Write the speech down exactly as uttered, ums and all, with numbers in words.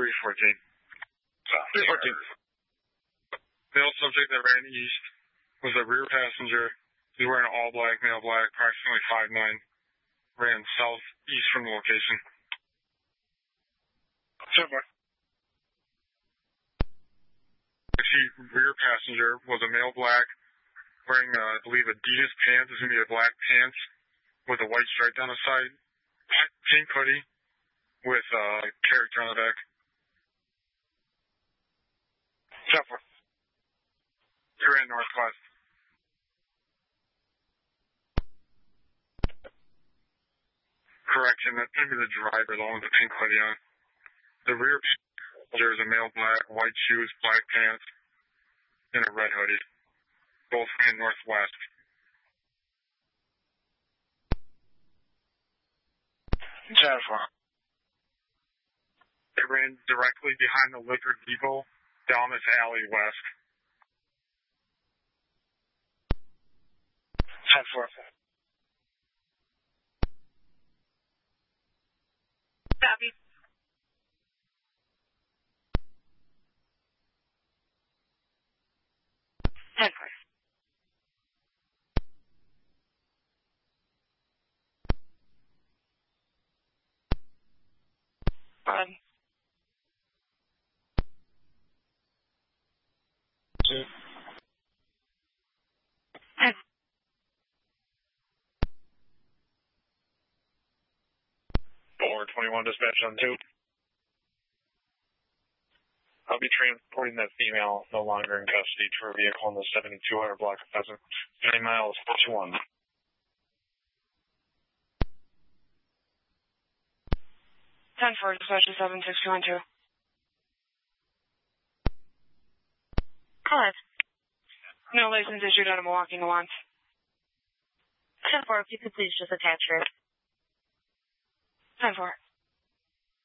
three fourteen. three fourteen. Male subject that ran east was a rear passenger. He was wearing all black, male black, approximately five nine. Ran southeast from the location. ten four. The rear passenger was a male black, wearing, uh, I believe, Adidas pants. It's going to be a black pants with a white stripe down the side. Pink hoodie with uh, character on the back. ten four. He ran northwest. Correction, that's going to be the driver, the one with the pink hoodie on. The rear passenger is a male black, white shoes, black pants, and a red hoodie. Both ran northwest. ten four. They ran directly behind the liquor depot down this alley west. ten four. Copy. ten four. One. Two. four twenty-one dispatch on two. I'll be transporting that female no longer in custody to her vehicle in the seventy-two hundred block of Pheasant. nine miles, four two one. ten four, dispatch to seven six two one two. Call it. No license issued out of Milwaukee, Nuance. ten four, if you could please just attach her. ten four.